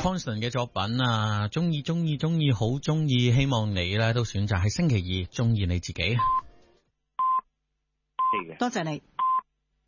Constant 嘅作品啊，中意，好中意，希望你咧都選擇喺星期二中意你自己。 係嘅， 多謝你。